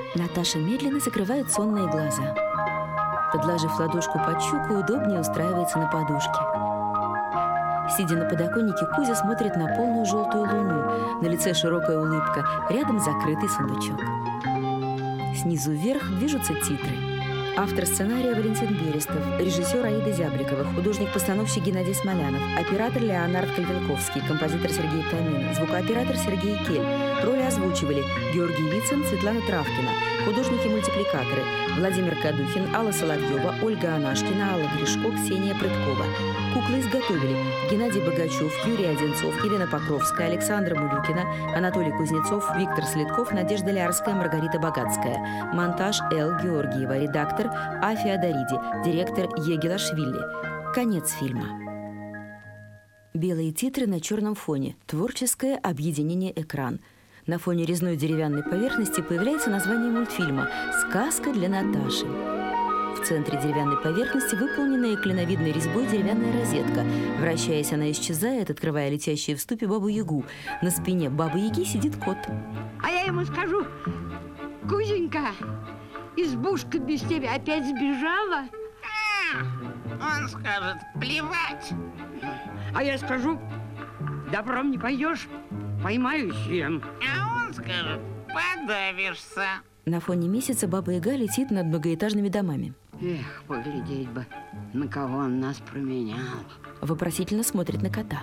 Наташа медленно закрывает сонные глаза. Подложив ладошку под щеку, удобнее устраивается на подушке. Сидя на подоконнике, Кузя смотрит на полную желтую луну. На лице широкая улыбка, рядом закрытый сундучок. Снизу вверх движутся титры. Автор сценария Валентин Берестов, режиссер Аида Зябликова, художник-постановщик Геннадий Смолянов, оператор Леонард Кальвинковский, композитор Сергей Камин, звукооператор Сергей Кель. Роли озвучивали Георгий Вицин, Светлана Травкина, художники-мультипликаторы Владимир Кадухин, Алла Соловьева, Ольга Анашкина, Алла Гришко, Ксения Прыткова. Куклы изготовили Геннадий Богачев, Юрий Одинцов, Елена Покровская, Александра Мулюкина, Анатолий Кузнецов, Виктор Следков, Надежда Лярская, Маргарита Богатская. Монтаж Л. Георгиева, редактор А. Феодориди, директор Е. Гелашвили. Конец фильма. Белые титры на черном фоне. Творческое объединение «Экран». На фоне резной деревянной поверхности появляется название мультфильма «Сказка для Наташи». В центре деревянной поверхности выполненная клиновидной резьбой деревянная розетка. Вращаясь, она исчезает, открывая летящую в ступе бабу-ягу. На спине бабы-яги сидит кот. А я ему скажу: Кузенька, избушка без тебя опять сбежала? Он скажет: плевать. А я скажу: добром не пойдешь, поймаю съем. А он скажет: подавишься. На фоне месяца баба-яга летит над многоэтажными домами. Эх, поглядеть бы, на кого он нас променял. Вопросительно смотрит на кота.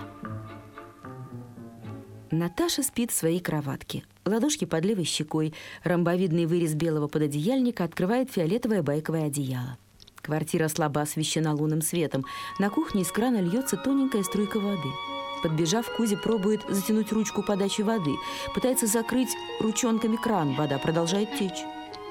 Наташа спит в своей кроватке. Ладошки под левой щекой. Ромбовидный вырез белого пододеяльника открывает фиолетовое байковое одеяло. Квартира слабо освещена лунным светом. На кухне из крана льется тоненькая струйка воды. Подбежав, Кузя пробует затянуть ручку подачи воды. Пытается закрыть ручонками кран. Вода продолжает течь.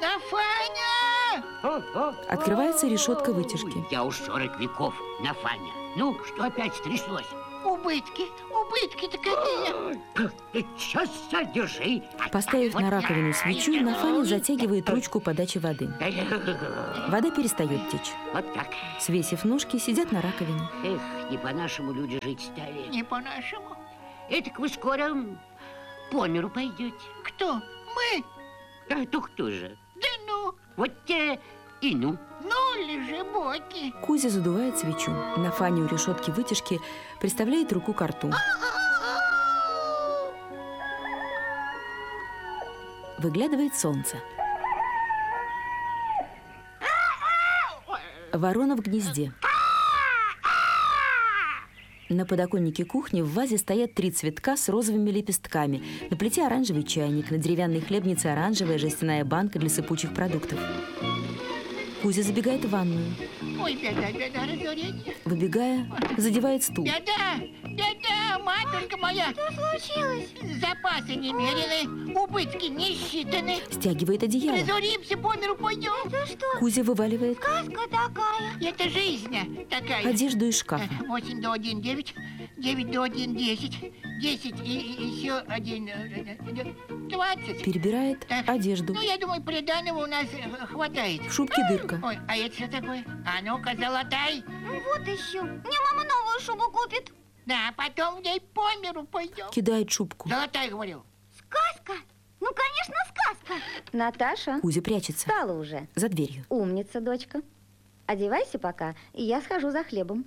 Нафаня! Открывается решетка вытяжки. Я уж 40 веков, Нафаня. Ну, что опять стряслось? Убытки-то какие? Сейчас держи. Поставив на раковину свечу, Нафаня затягивает ручку подачи воды. Вода перестает течь. Вот так. Свесив ножки, сидят на раковине. Эх, не по-нашему люди жить стали. Не по-нашему. Этак вы скоро по миру пойдете. Кто? Мы? А то кто же? Да ну! Вот и ну. Ну, лежи боки. Кузя задувает свечу. Нафаня у решетки вытяжки приставляет руку к рту. Выглядывает солнце. Ворона в гнезде. На подоконнике кухни в вазе стоят 3 цветка с розовыми лепестками. На плите оранжевый чайник, на деревянной хлебнице оранжевая жестяная банка для сыпучих продуктов. Кузя забегает в ванную. Ой, беда, разорение. Выбегая, задевает стул. Беда, матушка моя. Что случилось? Запасы немерены, убытки не считаны. Стягивает одеяло. Разоримся, по миру пойдем. Это что? Кузя вываливает Сказка такая. Это жизнь такая. одежду из шкафа. 8 до 1, 9, 9 до 1, 10, 10 и еще 1, 20. Перебирает Так. одежду. Ну, я думаю, приданого у нас хватает. В шубке дырка. Ой, а это что такое? А ну-ка, золотай. Вот еще. Мне мама новую шубу купит. Да, потом в ней по миру пойдем. Кидает шубку. Золотай, говорил. Сказка? Ну, конечно, сказка. Наташа, Кузя прячется встала уже. за дверью. Умница, дочка. Одевайся пока, и я схожу за хлебом.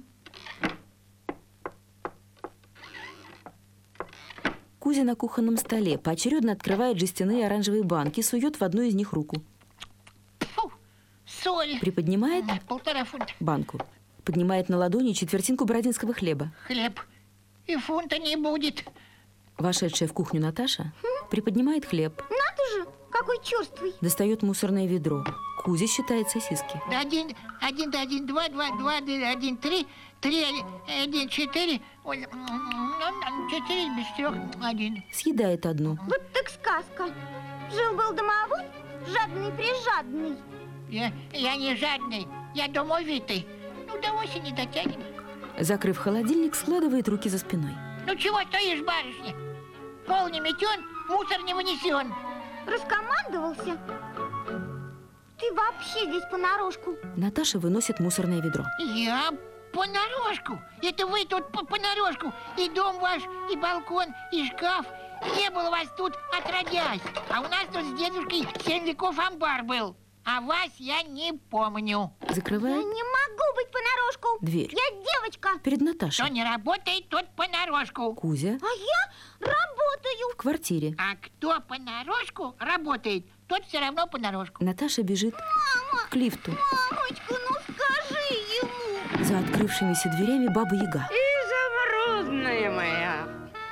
Кузя на кухонном столе поочередно открывает жестяные оранжевые банки, сует в одну из них руку. Фу, соль. Приподнимает 1,5 фунта. банку. Поднимает на ладони четвертинку бородинского хлеба. Хлеб. И фунта не будет. Вошедшая в кухню Наташа приподнимает хлеб, Надо же, какой черствый. достает мусорное ведро. Кузя считает сосиски. Да, 1, 2, 2, 1, 3, 3, 1, 4, 4 без 3, 1. Съедает одну. Вот так сказка. Жил-был домовой, жадный-прижадный. Я не жадный, я домовитый. Ну, до осени дотянем. Закрыв холодильник, складывает руки за спиной. Ну, чего стоишь, барышня? Пол не метен, мусор не вынесен. Раскомандовался. Ты вообще здесь понарошку. Наташа выносит мусорное ведро. Я Понарошку? Это вы тут понарошку? И дом ваш, и балкон, и шкаф. Не было вас тут отродясь. А у нас тут с дедушкой 7 веков амбар был. А вас я не помню. Я Закрывает не могу быть понарошку. дверь. Я девочка. Перед Кто Наташей. не работает, тот понарошку. Кузя А я работаю. в квартире. А кто понарошку работает, тот все равно понарошку. Наташа бежит к лифту. Мамочка, ну скажи ему. За открывшимися дверями Баба Яга. Изумрудная моя,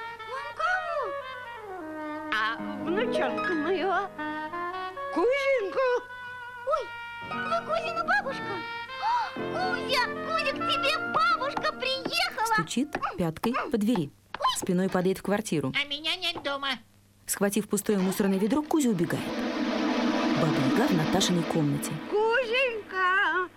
Кому? а внучатка моя, Кузенька. Ой, вы Кузина бабушка. Кузя, Кузя, к тебе бабушка приехала. Стучит пяткой по двери. Спиной падает в квартиру. А меня нет дома. Схватив пустое мусорное ведро, Кузя убегает. Баба Яга в Наташиной комнате. Кузенька.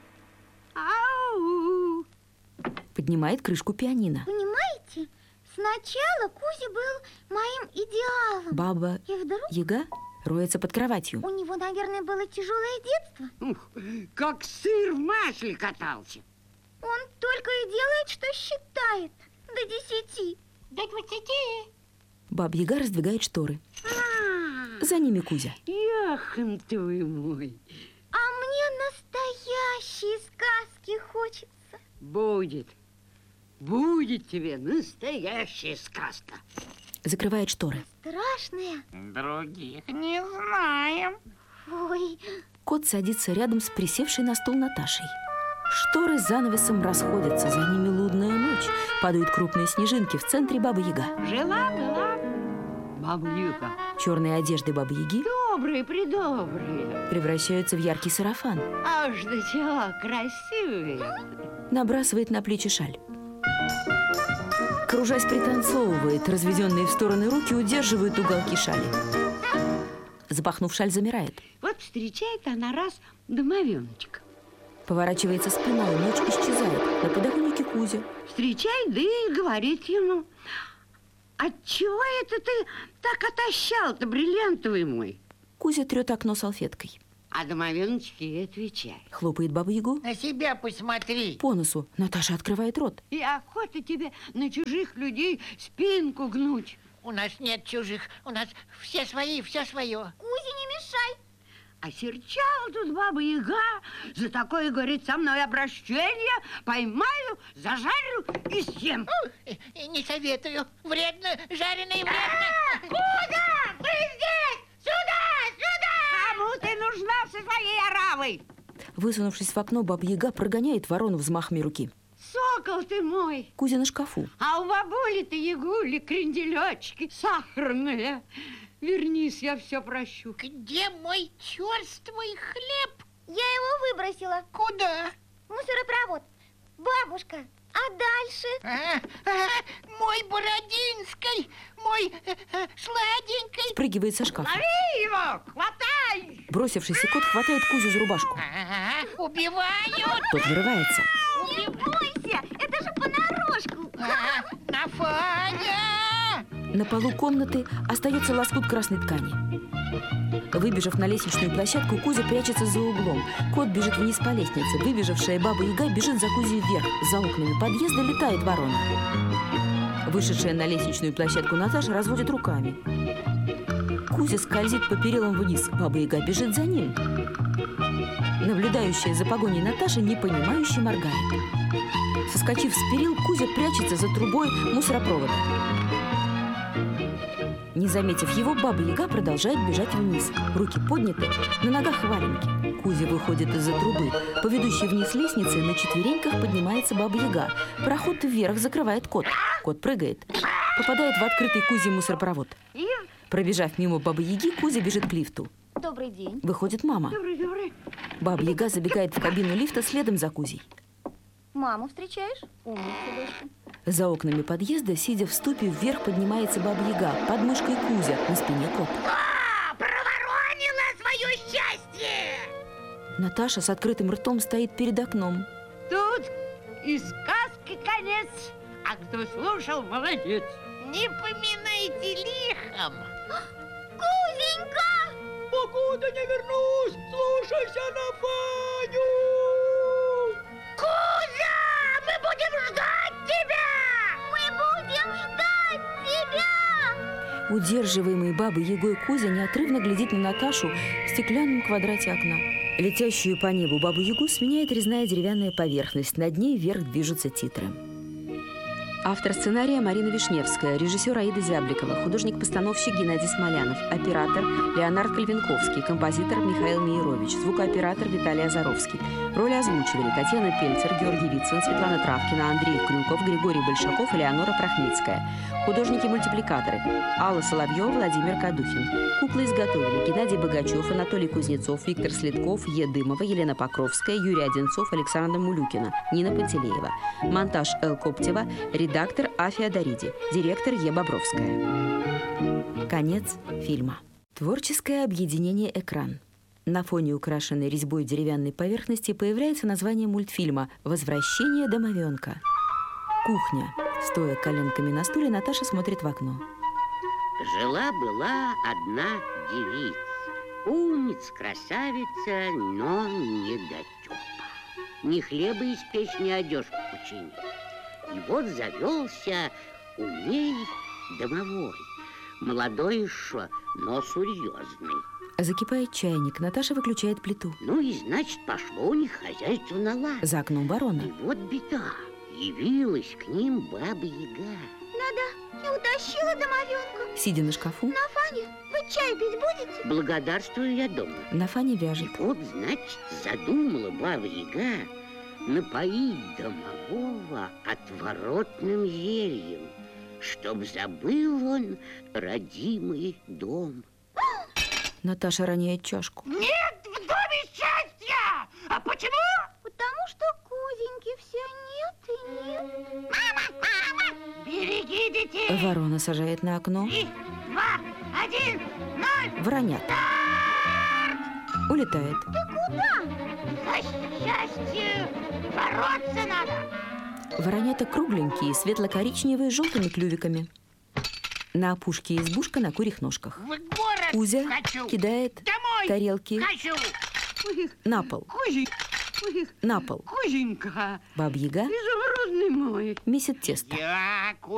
Ау. Поднимает крышку пианино. Понимаете, сначала Кузя был моим идеалом. Баба И вдруг Яга роется под кроватью. у него, наверное, было тяжелое детство. Ух, как сыр в масле катался. Он только и делает, что считает до 10. До 20. Баба Яга раздвигает шторы. За ними Кузя. Яхом твой мой. А мне настоящие сказки хочется. Будет тебе настоящая сказка. Закрывает шторы. Страшная. Других не знаем. Ой, Кот садится рядом с присевшей на стул Наташей. Шторы с занавесом расходятся, за ними лунная ночь. Падают крупные снежинки, в центре Баба Яга. Жила-была баба Яга. Черные одежды Бабы Яги Добрые-предобрые. превращаются в яркий сарафан. Аж до чего красивые. Набрасывает на плечи шаль. Кружась, пританцовывает. Разведенные в стороны руки удерживают уголки шали. Запахнув шаль, замирает. Вот встречает она раз домовеночка. Поворачивается спиной, ночь исчезает. На подоконнике Кузя. Встречает, да и говорит ему: отчего это ты так отощал-то, бриллиантовый мой? Кузя трет окно салфеткой. А домовеночек ей отвечает: Хлопает Бабу Ягу На себя посмотри. по носу. Наташа открывает рот. и охота тебе на чужих людей спинку гнуть. У нас нет чужих, у нас все свои, все свое. Кузя, не мешай. Осерчала тут баба Яга за такое, говорит, со мной обращение. Поймаю, зажарю и съем. И не советую. Вредно, жареное вредно. Кузя, ты здесь! Сюда! Кому ты нужна со своей оравой? Высунувшись в окно, Баба Яга прогоняет ворону взмахами руки. Сокол ты мой. Кузя на шкафу. А у бабули-то Ягули кренделечки сахарные. Вернись, я все прощу. Где мой черствый хлеб? Я его выбросила. Куда? В мусоропровод. Бабушка, а дальше? Мой Бородинский, мой сладенький. Спрыгивает со шкафа. Лови его, хватай! Бросившийся кот хватает Кузю за рубашку. Убивают. Тот вырывается. Не бойся, это же понарошку. Нафаня! На полу комнаты остается лоскут красной ткани. Выбежав на лестничную площадку, Кузя прячется за углом. Кот бежит вниз по лестнице. Выбежавшая Баба Яга бежит за Кузей вверх. За окнами подъезда летает ворона. Вышедшая на лестничную площадку Наташа разводит руками. Кузя скользит по перилам вниз. Баба Яга бежит за ним. Наблюдающая за погоней Наташа непонимающе моргает. Соскочив с перил, Кузя прячется за трубой мусоропровода. Не заметив его, Баба Яга продолжает бежать вниз. Руки подняты, на ногах валенки. Кузя выходит из-за трубы. По ведущей вниз лестнице на четвереньках поднимается Баба Яга. Проход вверх закрывает кот. Кот прыгает. Попадает в открытый Кузей мусоропровод. Пробежав мимо Бабы Яги, Кузя бежит к лифту. Добрый день. Выходит мама. Добрый. Баба Яга забегает в кабину лифта следом за Кузей. Маму встречаешь? Умница, дочка. За окнами подъезда, сидя в ступе, вверх поднимается Баба Яга. Под мышкой Кузя, на спине кот. Проворонила свое счастье! Наташа с открытым ртом стоит перед окном. Тут и сказки конец, а кто слушал, молодец. Не поминайте лихом. Кузенька! Покуда не вернусь, слушайся на Фаню! Кузя! Мы будем Удерживаемый бабой-ягой Кузя неотрывно глядит на Наташу в стеклянном квадрате окна. Летящую по небу бабу-ягу сменяет резная деревянная поверхность. Над ней вверх движутся титры. Автор сценария Марина Вишневская, режиссер Аида Зябликова, художник-постановщик Геннадий Смолянов, оператор Леонард Кальвинковский, композитор Михаил Мейерович, звукооператор Виталий Азаровский. Роли озвучивали Татьяна Пельцер, Георгий Вицин, Светлана Травкина, Андрей Крюков, Григорий Большаков и Леонора Прохницкая. Художники-мультипликаторы Алла Соловьева, Владимир Кадухин. Куклы изготовили Геннадий Богачев, Анатолий Кузнецов, Виктор Следков, Е. Дымова, Елена Покровская, Юрий Одинцов, Александра Мулюкина, Нина Пантелеева. Монтаж Л. Коптева, редактор Афия Дариди, директор Е. Бобровская. Конец фильма. Творческое объединение «Экран». На фоне украшенной резьбой деревянной поверхности появляется название мультфильма «Возвращение домовенка». Кухня. Стоя коленками на стуле, Наташа смотрит в окно. Жила-была одна девица. Умница, красавица, но недотёпа. Ни хлеба испечь, ни одежку починить. И вот завелся у ней домовой. Молодой еще, но серьезный. Закипает чайник, Наташа выключает плиту. Ну и, значит, пошло у них хозяйство на лад. За окном ворона. И вот беда. Явилась к ним баба-яга. Да-да, я утащила домовенка. Сидя на шкафу, На Фане, вы чай пить будете? Благодарствую я дома. на Фане вяжет. И вот, значит, задумала баба-яга напоить домового отворотным зельем, чтоб забыл он родимый дом. Наташа роняет чашку. Нет в доме счастья! А почему? Потому что Кузеньки все нет и нет. Мама! Береги детей! Ворона сажает на окно. 3, 2, 1, 0! Воронят. Улетает. За счастье бороться надо! Воронята кругленькие, светло-коричневые, с желтыми клювиками. На опушке избушка на курьих ножках. В город Кузя хочу! кидает Домой тарелки хочу! на пол. На пол. Кузенька, Баба-яга изумрудный мой. месит тесто. Я